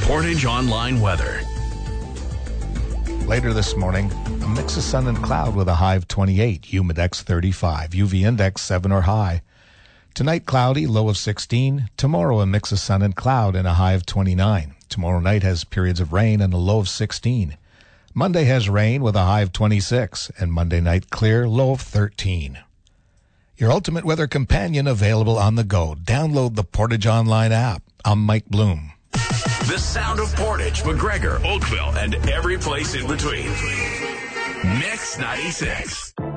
Portage Online weather. Later this morning, a mix of sun and cloud with a high of 28, humidex 35, UV index 7 or high. Tonight, cloudy, low of 16. Tomorrow, a mix of sun and cloud and a high of 29. Tomorrow night has periods of rain and a low of 16. Monday has rain with a high of 26, and Monday night clear, low of 13. Your ultimate weather companion available on the go. Download the Portage Online app. I'm Mike Bloom. The sound of Portage, McGregor, Oakville, and every place in between. Mix 96.